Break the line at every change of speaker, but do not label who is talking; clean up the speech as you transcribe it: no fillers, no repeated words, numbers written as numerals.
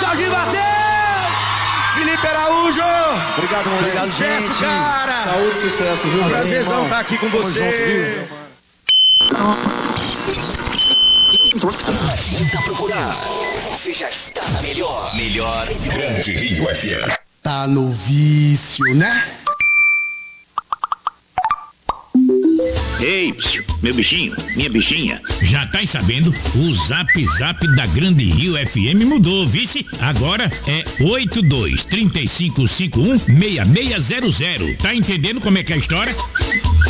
Claudinho bateu! Felipe Araújo!
Obrigado, moleque.
Obrigado, sucesso, gente. Cara!
Saúde e sucesso, viu?
Prazerzão estar aqui com você.
Tenta procurar. Você já está na melhor. Grande Rio FM.
Tá no vício, né?
Ei, meu bichinho, minha bichinha. Já tá sabendo? O Zap Zap da Grande Rio FM mudou, vice? Agora é 82-3551-6600. Tá entendendo como é que é a história?